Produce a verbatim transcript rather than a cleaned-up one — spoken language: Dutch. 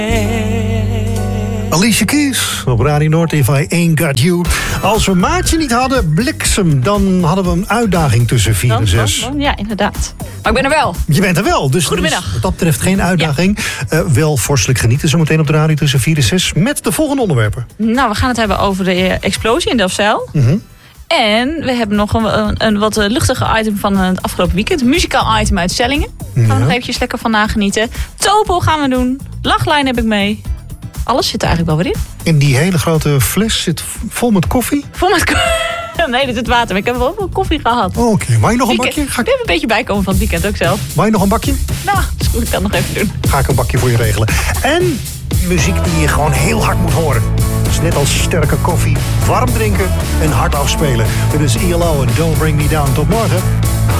Alicia Keys op Radio Noord, If I Ain't Got You. Als we Maartje niet hadden, bliksem, dan hadden we een uitdaging tussen vier en zes. Dan, dan, ja, inderdaad. Maar ik ben er wel. Je bent er wel, dus Goedemiddag. Dus wat dat betreft geen uitdaging. Ja. Uh, wel vorstelijk genieten zometeen op de radio tussen vier en zes met de volgende onderwerpen. Nou, we gaan het hebben over de explosie in Delfzijl. Mm-hmm. En we hebben nog een, een, een wat luchtige item van het afgelopen weekend. Een muzikaal item uit Sellingen. Gaan we ja. nog eventjes lekker van nagenieten. Topo gaan we doen. Lachlijn heb ik mee. Alles zit er eigenlijk wel weer in. En die hele grote fles zit vol met koffie? Vol met koffie? Nee, dit is het water. Maar ik heb wel veel koffie gehad. Oh, oké. Okay. Wou je nog een bakje? Ga ik even een beetje bijkomen van het weekend ook zelf. Wou je nog een bakje? Nou, dat moet ik dan nog even doen. Ga ik een bakje voor je regelen. En muziek die je gewoon heel hard moet horen. Dat is net als sterke koffie. Warm drinken en hard afspelen. Dit is E L O en Don't Bring Me Down. Tot morgen.